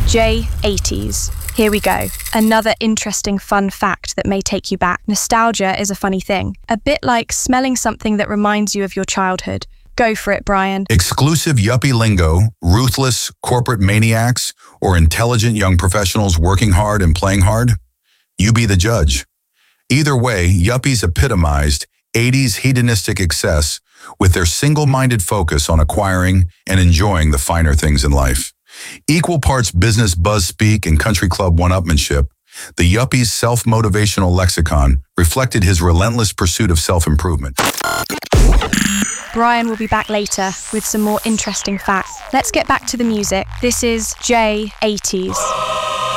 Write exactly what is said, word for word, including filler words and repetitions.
J eighties. Here we go. Another interesting fun fact that may take you back. Nostalgia is a funny thing. A bit like smelling something that reminds you of your childhood. Go for it, Brian. Exclusive yuppie lingo, ruthless corporate maniacs, or intelligent young professionals working hard and playing hard? You be the judge. Either way, yuppies epitomized eighties hedonistic excess with their single-minded focus on acquiring and enjoying the finer things in life. Equal parts business buzz speak and country club one-upmanship, the yuppie's self-motivational lexicon reflected his relentless pursuit of self-improvement. Brian will be back later with some more interesting facts. Let's get back to the music. This is J eighties.